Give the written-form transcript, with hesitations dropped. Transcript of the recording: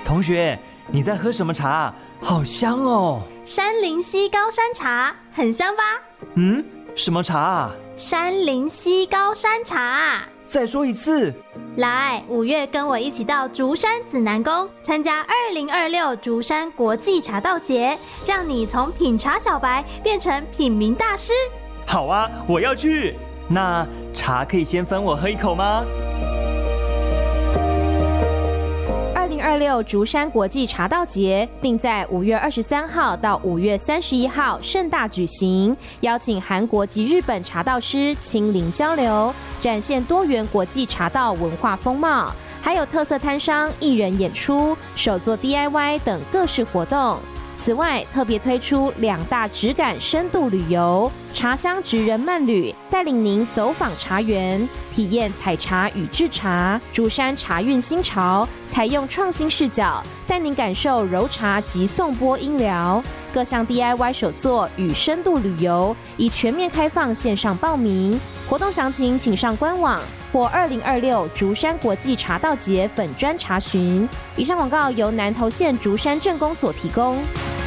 同学，你在喝什么茶？好香哦！ 山林溪高山茶，很香吧？ 什么茶啊？ 山林溪高山茶。 再说一次。 来，5月跟我一起到竹山紫南宫参加2026竹山国际茶道节，让你从品茶小白变成品茗大师。 好啊，我要去。那茶可以先分我喝一口吗 ？2026竹山国际茶道节定在5月23号到5月31号盛大举行，邀请韩国及日本茶道师亲临交流，展现多元国际茶道文化风貌，还有特色摊商、艺人演出、手作 DIY 等各式活动。此外，特别推出2大质感深度旅游，茶香职人慢旅带领您走访茶园，体验采茶与制茶。竹山茶韵新潮采用创新视角，带您感受揉茶及颂钵音疗。各项 DIY 手作与深度旅游已全面开放线上报名，活动详情请上官网或2026竹山国际茶道节粉专查询。以上广告由南投县竹山镇公所提供。